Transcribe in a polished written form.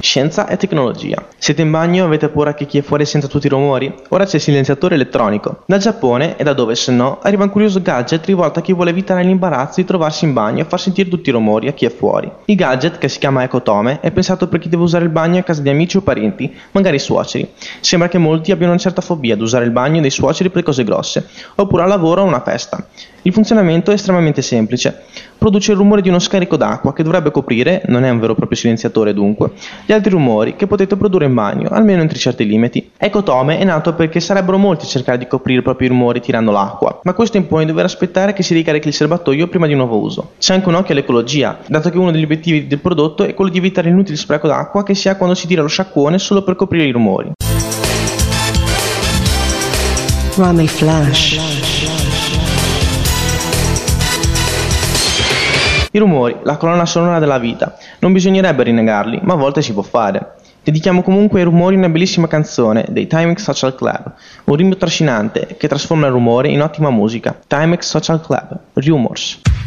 Scienza e tecnologia. Siete in bagno e avete paura che chi è fuori senta tutti i rumori? Ora c'è il silenziatore elettronico. Dal Giappone, e da dove se no, arriva un curioso gadget rivolto a chi vuole evitare l'imbarazzo di trovarsi in bagno e far sentire tutti i rumori a chi è fuori. Il gadget, che si chiama Ecotome, è pensato per chi deve usare il bagno a casa di amici o parenti, magari suoceri. Sembra che molti abbiano una certa fobia ad usare il bagno dei suoceri per cose grosse, oppure al lavoro o a una festa. Il funzionamento è estremamente semplice. Produce il rumore di uno scarico d'acqua che dovrebbe coprire, non è un vero e proprio silenziatore dunque, gli altri rumori che potete produrre in bagno, almeno entro certi limiti. Ecotome è nato perché sarebbero molti a cercare di coprire i propri rumori tirando l'acqua, ma questo impone di dover aspettare che si ricarichi il serbatoio prima di un nuovo uso. C'è anche un occhio all'ecologia, dato che uno degli obiettivi del prodotto è quello di evitare l'inutile spreco d'acqua che si ha quando si tira lo sciacquone solo per coprire i rumori. Rummy Flash. I rumori, la colonna sonora della vita. Non bisognerebbe rinnegarli, ma a volte si può fare. Dedichiamo comunque ai rumori una bellissima canzone dei Timex Social Club, un ritmo trascinante che trasforma il rumore in ottima musica. Timex Social Club, Rumors.